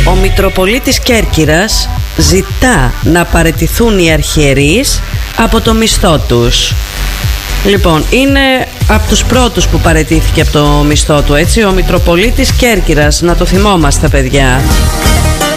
Ο Μητροπολίτης Κέρκυρας ζητά να παραιτηθούν οι αρχιερείς από το μισθό τους. Λοιπόν, είναι από τους πρώτους που παραιτήθηκε από το μισθό του, έτσι, ο Μητροπολίτης Κέρκυρας. Να το θυμόμαστε, παιδιά.